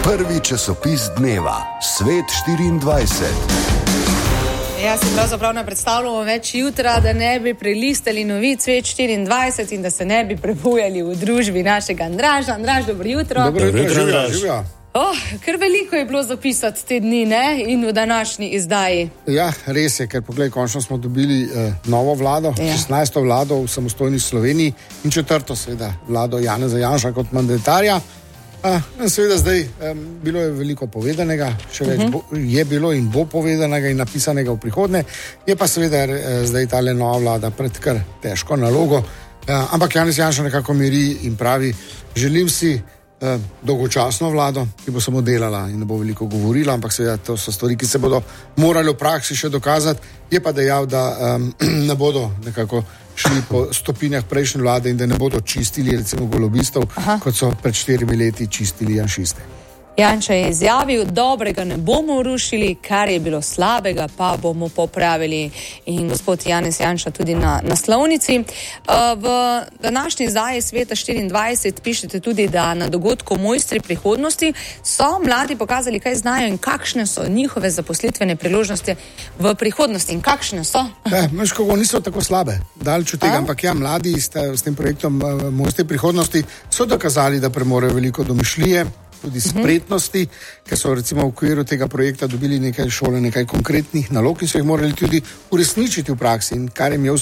Prvi časopis dneva, Svet 24. Ja, si pravzaprav ne predstavljamo več jutra, da ne bi prelistali novic Svet 24 in da se ne bi prebujali v družbi našega Andraža. Andraž, dobro jutro. Dobro jutro, Andraž. Kar veliko je bilo zapisati te dni, ne? In v današnji izdaji. Ja, res je, ker poglej, končno smo dobili novo vlado, 16. vlado v samostojni Sloveniji in 4. seveda vlado Janeza Janša kot mandatarja. Seveda zdaj bilo je veliko povedanega, še več je bilo in bo povedanega in napisanega v prihodnje. Je pa seveda zdaj tale nova vlada pred kar težko nalogo, ampak Janez Janša nekako miri in pravi, želim si dolgočasno vlado, ki bo samo delala in ne bo veliko govorila, ampak seveda to so stvari, ki se bodo morali v praksi še dokazati. Je pa dejal, da ne bodo nekako šli po stopinjah prejšnje vlade in da ne bodo čistili recimo golobistov, kot so pred 4 leti čistili janšiste. Janša je izjavil, dobrega ne bomo rušili, kar je bilo slabega, pa bomo popravili. In gospod Janez Janša tudi na naslovnici. V današnji izdaji Sveta 24 pišete tudi, da na dogodku Mojstri prihodnosti so mladi pokazali, kaj znajo in kakšne so njihove zaposlitvene priložnosti v prihodnosti. In kakšne so? Veš, kako niso tako slabe, daleč od tega, ampak ja, mladi s tem projektom Mojstri prihodnosti so dokazali, da premorejo veliko domišljije, tudi spretnosti, ker so recimo v okviru tega projekta dobili nekaj šole, nekaj konkretnih nalog, ki so jih morali tudi uresničiti v praksi in kar jim je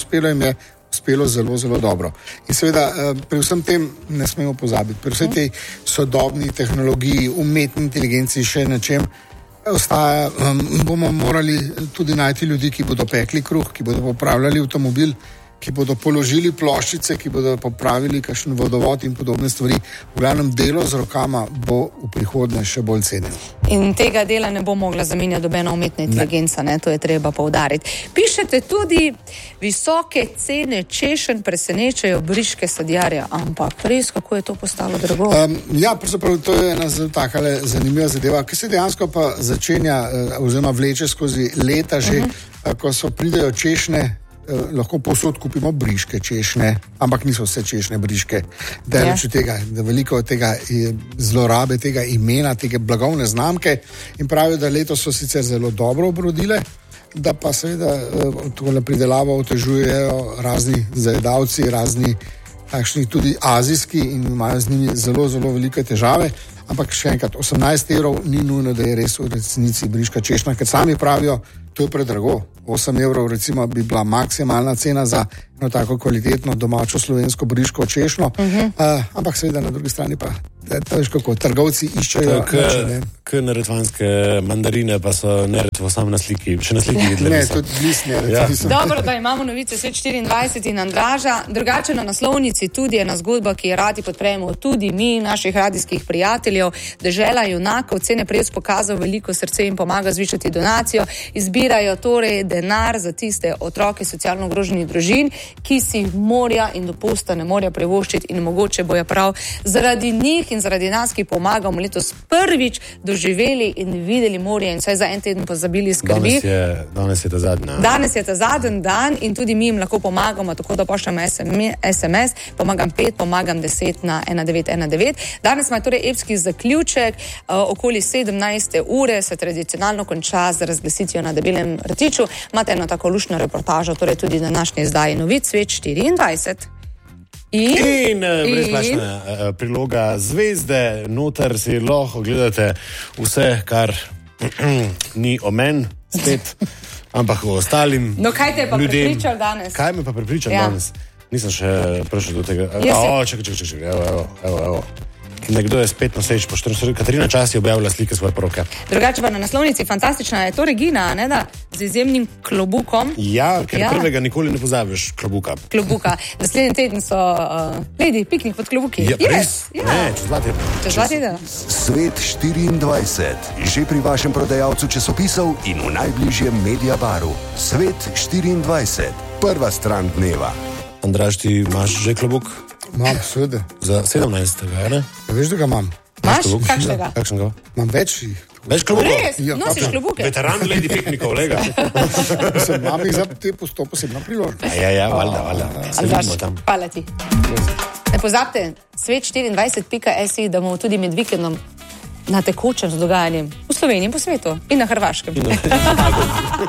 uspelo zelo, zelo dobro. In seveda pri vsem tem ne smemo pozabiti, pri vsej tej sodobni tehnologiji, umetni inteligenci, še na čem ostaja, bomo morali tudi najti ljudi, ki bodo pekli kruh, ki bodo popravljali avtomobil, ki bodo položili ploščice, ki bodo popravili kakšen vodovod in podobne stvari. V glavnem delo z rokama bo v prihodnje še bolj cenjeno. In tega dela ne bo mogla zamenjati dobena umetna inteligenca, ne? To je treba poudariti. Pišete tudi, visoke cene češenj presenečajo briške sadjarje, ampak res, kako je to postalo drago? Ja, pravzaprav to je ena zelo takale zanimiva zadeva, ki se dejansko pa začenja oziroma vleče skozi leta že, ko pridejo češnje, lahko povsod kupimo briške češnje, ampak niso vse češnje briške. Daleč od tega, da veliko tega zlorabe tega imena, tega blagovne znamke in pravijo, da letos so sicer zelo dobro obrodile, da pa seveda tole pridelavo otežujejo razni zajedavci, razni takšni tudi azijski in imajo z njimi zelo, zelo velike težave. Ampak še enkrat, 18 evrov ni nujno, da je res v resnici briška češnja, ker sami pravijo, to je predrago. 8 evrov recimo bi bila maksimalna cena za eno tako kvalitetno domačo slovensko briško češnjo, ampak seveda na drugi strani pa to veš kako, trgovci iščejo k neretvanske mandarine, pa so Neretvo samo na sliki, še na sliki videli. Ne, tudi bliz Neretva. Dobro, da imamo novice Svet 24 in Andraža. Drugače na naslovnici tudi ena zgodba, ki jo radi podpremo tudi mi, naših radijskih prijateljev. Dežela junakov, cene prej pokazal veliko srce in pomaga zvišati donacijo. Izbirajo torej denar za tiste otroke socialno ogroženih družin, ki si morja in dopusta ne morejo privoščiti in mogoče bojo prav zaradi njih in zaradi nas, ki pomagamo, letos prvič doživeli in videli morje in vsaj za en teden pozabili skrbi. Danes je ta zadnji. Danes je ta zadnji dan in tudi mi jim lahko pomagamo, tako da pošljamo SMS, pomagam 5, pomagam 10 na 1919. Danes ima torej epski zaključek, okoli 17. ure se tradicionalno konča z razglasitvijo na Debelem rtiču. Imate eno tako luštno reportažo, torej tudi na današnji izdaji novic Svet 24. In brezplačna priloga zvezde, noter si lahko gledate vse, kar ni o meni spet, ampak o ostalim ljudem. No, kaj te je pa prepričal danes? Kaj me pa prepričal danes? Nisem še prišel do tega. Čakaj, evo. Nekdo je spet noseč po 14. Katarina Čas je objavila slike svoje poroke. Drugače pa na naslovnici fantastična je to Regina, ne da? Z izjemnim klobukom. Ja, ker prvega nikoli ne pozabiš klobuka. Naslednji teden so lady, piknik pod klobuki. Ja, res? Ne, čez 2 tedna. Čez 2 tedna. Svet 24. Že pri vašem prodajalcu časopisov in v najbližjem Mediabaru. Svet 24. Prva stran dneva. Andraž, ti imaš že klobuk? Imam, seveda. Za 17. ne? Ja, veš, da ga imam. Imaš? Kakšnega? Kakšnega? Imam več jih. Več klobukov? Res? Nosiš klobuke? Veteran lady piknikov, lega. Imam jih za te posebna priložnost. Ja, valjda. Se vidimo tam. Hvala ti. Ne pozabite, svet24.si, da bomo tudi med vikendom na tekočem z dogajanjem v Sloveniji in po svetu in na Hrvaškem.